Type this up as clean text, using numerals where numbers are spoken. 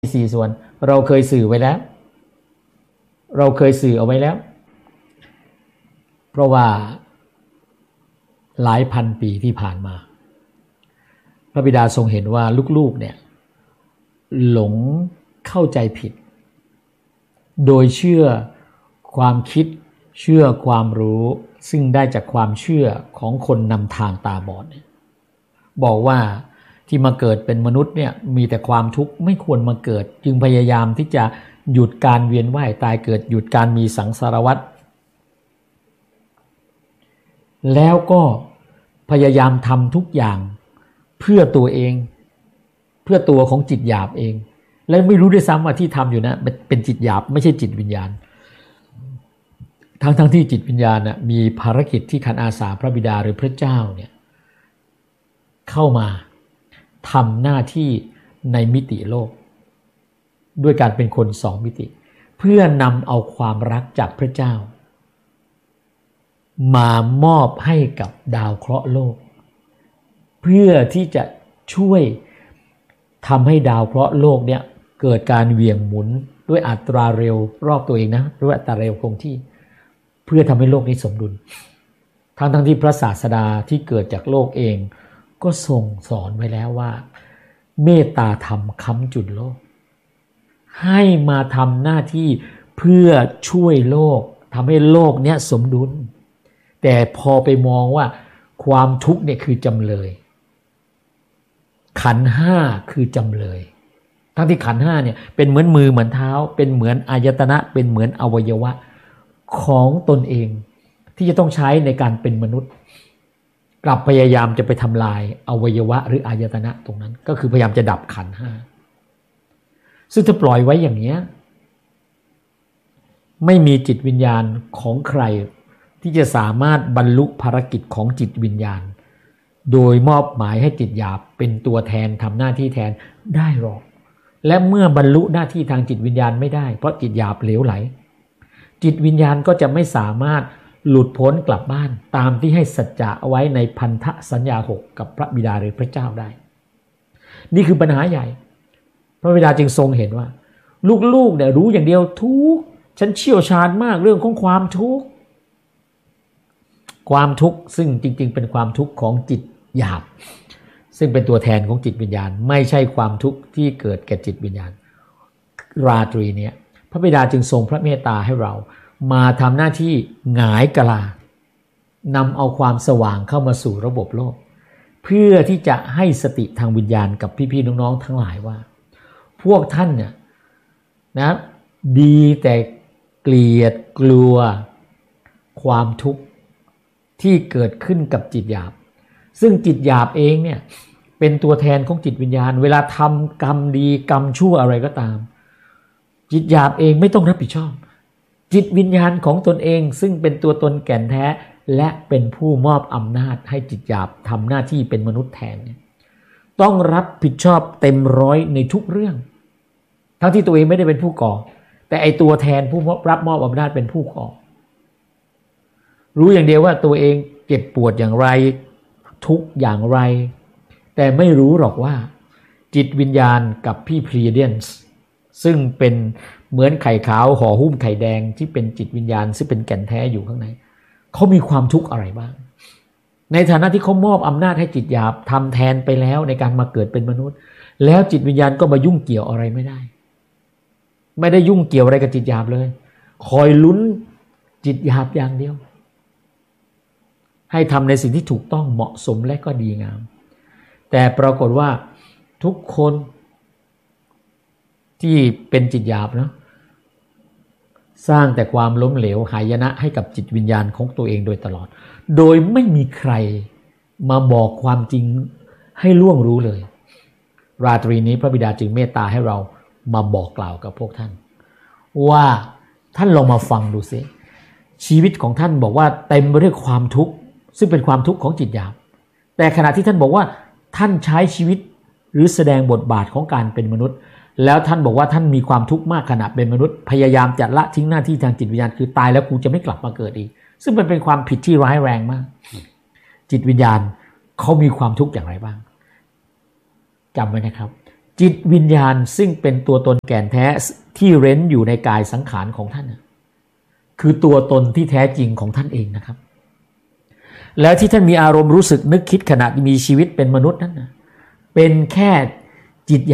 4 ส่วนเราเคยสื่อไว้แล้วเราเคยสื่อเอาไว้แล้วเพราะว่าหลายพันปีที่ผ่านมาพระบิดาทรงเห็นว่าลูกๆเนี่ยหลงเข้าใจผิดโดยเชื่อความคิดเชื่อความรู้ซึ่งได้จากความเชื่อของคนนำทางตาบอดเนี่ยบอกว่าที่มาเกิดเป็นมนุษย์เนี่ยมีแต่ความทุกข์ไม่ควรมาเกิดจึงพยายามที่จะหยุดการเวียนว่ายตายเกิดหยุดการมีสังสารวัฏแล้วก็พยายามทำทุกอย่างเพื่อตัวเองเพื่อตัวของจิตหยาบเองและไม่รู้ด้วยซ้ำว่าที่ทำอยู่นะเป็นจิตหยาบไม่ใช่จิตวิญญาณทั้งที่จิตวิญญาณนะมีภารกิจที่ขันอาสาพระบิดาหรือพระเจ้าเนี่ยเข้ามาทำหน้าที่ในมิติโลกด้วยการเป็นคน2 มิติเพื่อนำเอาความรักจากพระเจ้ามามอบให้กับดาวเคราะห์โลกเพื่อที่จะช่วยทำให้ดาวเคราะห์โลกเนี่ยเกิดการเหวี่ยงหมุนด้วยอัตราเร็วรอบตัวเองนะด้วยอัตราเร็วคงที่เพื่อทำให้โลกนี้สมดุลทั้งที่พระศาสดาที่เกิดจากโลกเองก็ทรงสอนไว้แล้วว่าเมตตาธรรมค้ำจุนโลกให้มาทำหน้าที่เพื่อช่วยโลกทำให้โลกเนี้ยสมดุลแต่พอไปมองว่าความทุกข์เนี่ยคือจำเลยขันธ์5คือจำเลยทั้งที่ขันธ์5เนี่ยเป็นเหมือนมือเหมือนเท้าเป็นเหมือนอายตนะเป็นเหมือนอวัยวะของตนเองที่จะต้องใช้ในการเป็นมนุษย์กลับพยายามจะไปทำลายอวัยวะหรืออายตนะตรงนั้นก็คือพยายามจะดับขันธ์5ซึ่งถ้าปล่อยไว้อย่างนี้ไม่มีจิตวิญญาณของใครที่จะสามารถบรรลุภารกิจของจิตวิญญาณโดยมอบหมายให้จิตหยาบเป็นตัวแทนทำหน้าที่แทนได้หรอกและเมื่อบรรลุหน้าที่ทางจิตวิญญาณไม่ได้เพราะจิตหยาบเหลวไหลจิตวิญญาณก็จะไม่สามารถหลุดพ้นกลับบ้านตามที่ให้สัจจะเอาไว้ในพันธสัญญา6กับพระบิดาหรือพระเจ้าได้นี่คือปัญหาใหญ่พระบิดาจึงทรงเห็นว่าลูกๆเนี่ยรู้อย่างเดียวทุกข์ฉันเชี่ยวชาญมากเรื่องของความทุกข์ซึ่งจริงๆเป็นความทุกข์ของจิตหยาบซึ่งเป็นตัวแทนของจิตวิญญาณไม่ใช่ความทุกข์ที่เกิดแก่จิตวิญญาณราตรีเนี่ยพระบิดาจึงทรงพระเมตตาให้เรามาทำหน้าที่หงายกะลานำเอาความสว่างเข้ามาสู่ระบบโลกเพื่อที่จะให้สติทางวิญญาณกับพี่ๆน้องๆทั้งหลายว่าพวกท่านเนี่ยนะดีแต่เกลียดกลัวความทุกข์ที่เกิดขึ้นกับจิตหยาบซึ่งจิตหยาบเองเนี่ยเป็นตัวแทนของจิตวิญญาณเวลาทำกรรมดีกรรมชั่วอะไรก็ตามจิตหยาบเองไม่ต้องรับผิดชอบจิตวิญญาณของตนเองซึ่งเป็นตัวตนแก่นแท้และเป็นผู้มอบอำนาจให้จิตหยาบทำหน้าที่เป็นมนุษย์แทนต้องรับผิดชอบเต็มร้อยในทุกเรื่องทั้งที่ตัวเองไม่ได้เป็นผู้ก่อแต่ไอตัวแทนผู้รับมอบอำนาจเป็นผู้ก่อรู้อย่างเดียวว่าตัวเองเจ็บปวดอย่างไรทุกอย่างไรแต่ไม่รู้หรอกว่าจิตวิญญาณกับพี่พรีเดียนส์ซึ่งเป็นเหมือนไข่ขาวห่อหุ้มไข่แดงที่เป็นจิตวิญญาณซึ่งเป็นแก่นแท้อยู่ข้างในเขามีความทุกข์อะไรบ้างในฐานะที่เขามอบอำนาจให้จิตหยาบทำแทนไปแล้วในการมาเกิดเป็นมนุษย์แล้วจิตวิญญาณก็มายุ่งเกี่ยวอะไรไม่ได้ยุ่งเกี่ยวอะไรกับจิตหยาบเลยคอยลุ้นจิตหยาบอย่างเดียวให้ทำในสิ่งที่ถูกต้องเหมาะสมและก็ดีงามแต่ปรากฏว่าทุกคนที่เป็นจิตหยาบเนาะสร้างแต่ความล้มเหลวหายนะให้กับจิตวิญญาณของตัวเองโดยตลอดโดยไม่มีใครมาบอกความจริงให้ล่วงรู้เลยราตรีนี้พระบิดาจึงเมตตาให้เรามาบอกกล่าวกับพวกท่านว่าท่านลองมาฟังดูสิชีวิตของท่านบอกว่าเต็มไปด้วยความทุกข์ซึ่งเป็นความทุกข์ของจิตหยาบแต่ขณะที่ท่านบอกว่าท่านใช้ชีวิตหรือแสดงบทบาทของการเป็นมนุษย์แล้วท่านบอกว่าท่านมีความทุกข์มากขณะเป็นมนุษย์พยายามจะละทิ้งหน้าที่ทางจิตวิญญาณคือตายแล้วกูจะไม่กลับมาเกิดอีกซึ่งมันเป็นความผิดที่ร้ายแรงมากจิตวิญญาณเขามีความทุกข์อย่างไรบ้างจำไว้นะครับจิตวิญญาณซึ่งเป็นตัวตนแก่นแท้ที่เร้นอยู่ในกายสังขารของท่านคือตัวตนที่แท้จริงของท่านเองนะครับแล้วที่ท่านมีอารมณ์รู้สึกนึกคิดขณะมีชีวิตเป็นมนุษย์นั้นเป็นแค่จิต